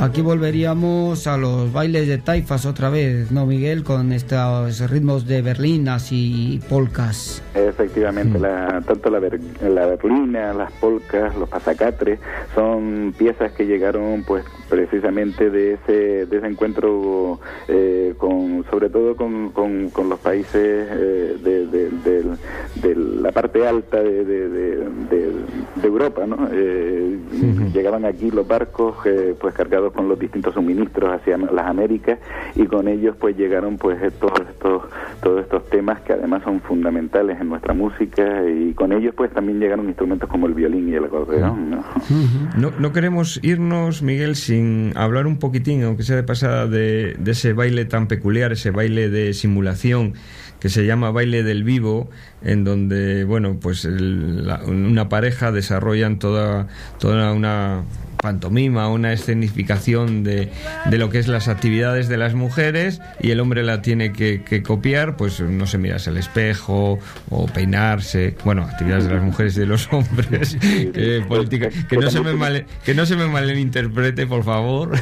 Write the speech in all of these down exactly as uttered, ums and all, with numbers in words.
Aquí volveríamos a los bailes de taifas otra vez, ¿no, Miguel? Con estos ritmos de berlinas y polcas. Efectivamente, mm. la, tanto la, ber, la berlina, las polcas, los pasacatres, son piezas que llegaron pues precisamente de ese de ese encuentro eh, con sobre todo con, con, con los países eh, de, de, de, de la parte alta de, de, de, de, de Europa, ¿no? Eh, uh-huh. Llegaban aquí los barcos eh, pues cargados con los distintos suministros hacia las Américas, y con ellos pues llegaron pues todos estos todos estos temas que además son fundamentales en nuestra música, y con ellos pues también llegaron instrumentos como el violín y el acordeón, ¿no? Uh-huh. No, no queremos irnos, Miguel, sin hablar un poquitín, aunque sea de pasada, de, de ese baile tan peculiar, ese baile de simulación que se llama baile del vivo, en donde, bueno, pues el, la, una pareja desarrollan toda, toda una pantomima, una escenificación de, de lo que es las actividades de las mujeres, y el hombre la tiene que, que copiar, pues no sé, mirarse al espejo o peinarse, bueno, actividades de las mujeres y de los hombres, eh, política, que no se me mal, que no se me malinterprete, por favor.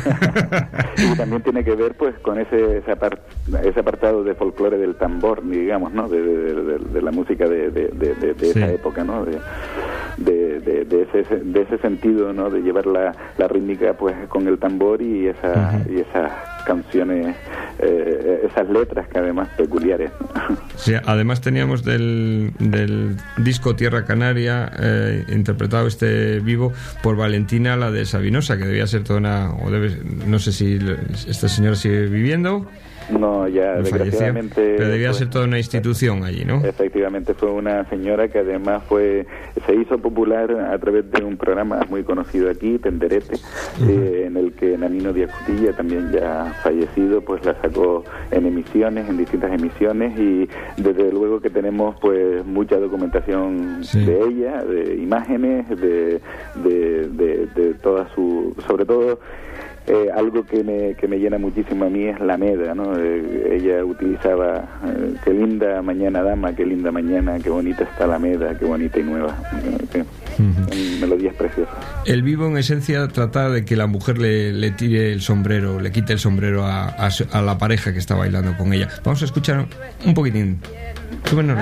Y también tiene que ver pues con ese ese, apart, ese apartado de folclore del tambor, digamos, ¿no? De, de, de, de la música de, de, de, de, de esa sí. época, ¿no? De, de, de, de ese de ese sentido, ¿no? De llevar la, la rítmica pues con el tambor y esa uh-huh. y esas canciones, eh, esas letras que además peculiares, ¿no? Sí, además teníamos del, del disco Tierra Canaria eh, interpretado este vivo por Valentina, la de Sabinosa, que debía ser toda una, o debe, no sé si esta señora sigue viviendo. No, ya desgraciadamente... Pero debía fue, ser toda una institución allí, ¿no? Efectivamente, fue una señora que además fue se hizo popular a través de un programa muy conocido aquí, Tenderete, uh-huh. eh, en el que Nanino Díaz Cutilla, también ya fallecido, pues la sacó en emisiones, en distintas emisiones, y desde luego que tenemos pues mucha documentación sí. de ella, de imágenes, de, de, de, de toda su... sobre todo... Eh, algo que me, que me llena muchísimo a mí es la meda, ¿no? Eh, ella utilizaba eh, qué linda mañana dama, qué linda mañana, qué bonita está la meda, qué bonita y nueva. Eh, uh-huh. Melodías preciosas. El vivo en esencia trata de que la mujer le, le tire el sombrero, le quite el sombrero a, a, a la pareja que está bailando con ella. Vamos a escuchar un poquitín. Súbenos.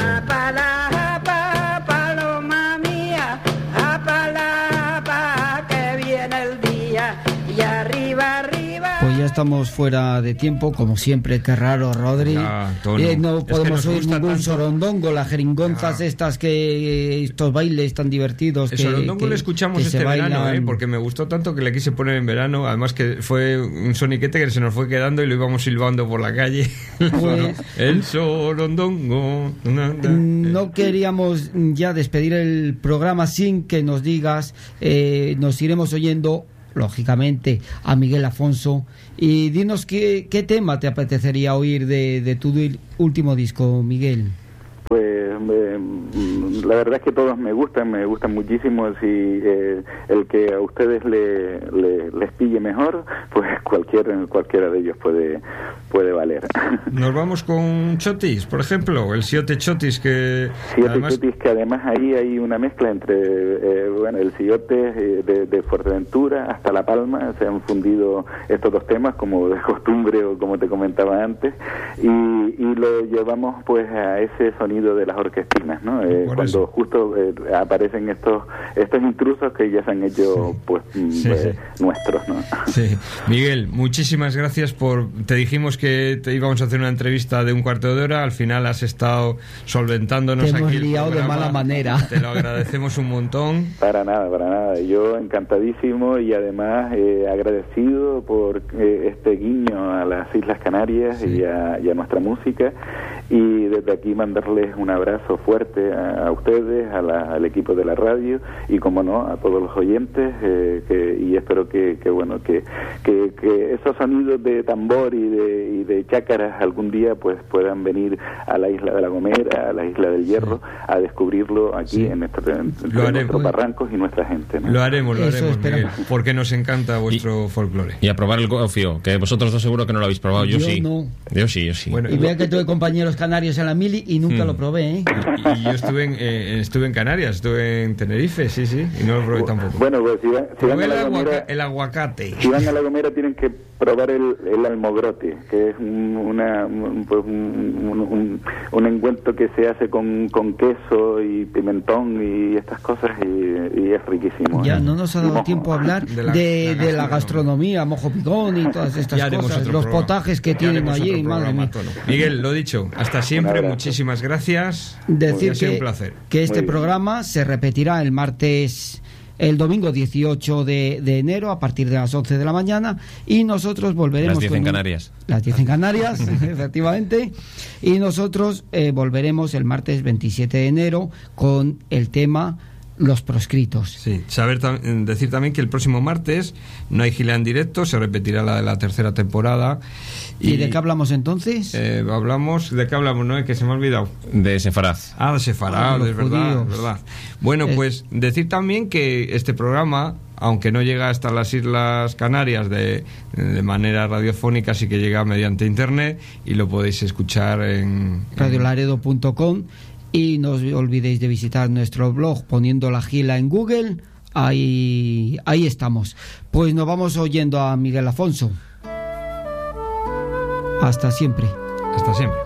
Pues ya estamos fuera de tiempo, como siempre. Qué raro, Rodri. Ya, eh, no podemos oír ningún tanto. sorondongo, las jeringonzas ya. estas que estos bailes tan divertidos. El que, sorondongo que, lo escuchamos este verano, eh, porque me gustó tanto que le quise poner en verano. Además que fue un soniquete que se nos fue quedando y lo íbamos silbando por la calle. Pues, el sorondongo. No queríamos ya despedir el programa sin que nos digas, eh, nos iremos oyendo lógicamente a Miguel Afonso, y dinos qué, qué tema te apetecería oír de, de tu último disco, Miguel. Pues eh, la verdad es que todos me gustan, me gustan muchísimo. Si eh, el que a ustedes le, le, les pille mejor, pues cualquier, cualquiera de ellos puede puede valer. Nos vamos con Chotis, por ejemplo, el Siote Chotis, que Siote además... Chotis, que además ahí hay una mezcla entre eh, bueno, el Siote eh, de, de Fuerteventura hasta La Palma. Se han fundido estos dos temas como de costumbre, o como te comentaba antes, y, y lo llevamos pues a ese sonido de las orquestinas, ¿no? Eh, cuando eso. justo eh, aparecen estos estos intrusos que ya se han hecho sí. pues sí, eh, sí. nuestros, ¿no? Sí. Miguel, muchísimas gracias por... Te dijimos que te íbamos a hacer una entrevista de un cuarto de hora, al final has estado solventándonos te aquí hemos liado de mala manera. Te lo agradecemos un montón. Para nada, para nada. Yo encantadísimo y además eh, agradecido por eh, este guiño a las Islas Canarias sí. y, a, y a nuestra música, y desde aquí mandarles un abrazo fuerte a, a ustedes, a la, al equipo de la radio y, como no, a todos los oyentes, eh, que, y espero que, que bueno que, que, que esos sonidos de tambor y de y de chácaras algún día pues puedan venir a la isla de La Gomera, a la isla del Hierro, sí. a descubrirlo aquí sí. en, nuestro, en nuestros barrancos y nuestra gente, ¿no? Lo haremos, lo Eso haremos, Miguel, porque nos encanta vuestro folclore. Y a probar el gofio, que vosotros dos seguro que no lo habéis probado. Yo, yo sí. No. Yo sí, yo sí. Bueno, y vea que tuve compañeros canarios en la mili y nunca hmm. lo probé, ¿eh? Y, y yo estuve en, eh, estuve en Canarias, estuve en Tenerife, sí, sí, y no lo probé tampoco. Bueno, pues si van, si van a la Gomera, aguaca, el aguacate. Si van a La Gomera tienen que probar el, el almogrote, que es un, una, un, pues un, un, un, un encuentro que se hace con, con queso y pimentón y estas cosas, y, y es riquísimo. Ya, ¿eh? No nos ha dado tiempo a hablar de la, de, la, de la gastronomía, mojo picón y todas estas ya cosas, los programa. potajes que ya tienen allí. Madre mía. Miguel, lo dicho, hasta siempre, muchísimas gracias. Decir que, un placer. que este programa se repetirá el martes... el domingo dieciocho de, de enero a partir de las once de la mañana, y nosotros volveremos... Las diez en Canarias. Un, las diez en Canarias, efectivamente. Y nosotros eh, volveremos el martes veintisiete de enero con el tema Los proscritos. Sí, saber tam- decir también que el próximo martes no hay Gilead en directo, se repetirá la de la tercera temporada. ¿Y, ¿Y de qué hablamos entonces? Eh, hablamos, ¿de qué hablamos? No, es que se me ha olvidado. De Sefaraz. Ah, de Sefaraz, ah, es verdad, es verdad. Bueno, es... pues decir también que este programa, aunque no llega hasta las Islas Canarias de, de manera radiofónica, sí que llega mediante internet y lo podéis escuchar en... radio laredo punto com. Y no os olvidéis de visitar nuestro blog poniendo La Gila en Google. Ahí, ahí estamos. Pues nos vamos oyendo a Miguel Afonso. Hasta siempre. Hasta siempre.